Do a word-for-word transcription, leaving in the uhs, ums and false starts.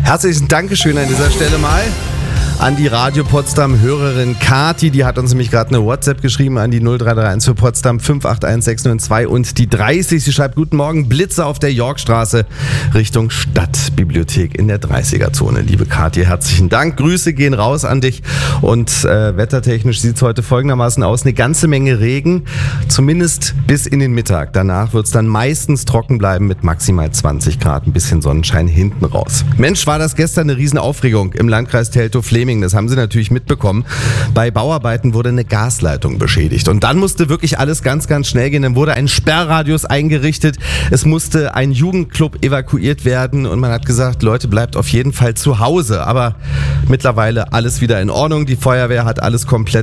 Herzlichen Dankeschön an dieser Stelle mal an die Radio Potsdam Hörerin Kati, die hat uns nämlich gerade eine WhatsApp geschrieben an die null drei drei eins für Potsdam fünf acht eins sechs null zwei und die dreißig. Sie schreibt: Guten Morgen, Blitze auf der Yorkstraße Richtung Stadtbibliothek in der dreißiger-Zone. Liebe Kati, herzlichen Dank. Grüße gehen raus an dich und äh, wettertechnisch sieht es heute folgendermaßen aus. Eine ganze Menge Regen, zumindest bis in den Mittag. Danach wird es dann meistens trocken bleiben mit maximal zwanzig Grad, ein bisschen Sonnenschein hinten raus. Mensch, war das gestern eine Riesenaufregung im Landkreis Teltow-Fleming. Das haben Sie natürlich mitbekommen. Bei Bauarbeiten wurde eine Gasleitung beschädigt. Und dann musste wirklich alles ganz, ganz schnell gehen. Dann wurde ein Sperrradius eingerichtet. Es musste ein Jugendclub evakuiert werden. Und man hat gesagt, Leute, bleibt auf jeden Fall zu Hause. Aber mittlerweile alles wieder in Ordnung. Die Feuerwehr hat alles komplett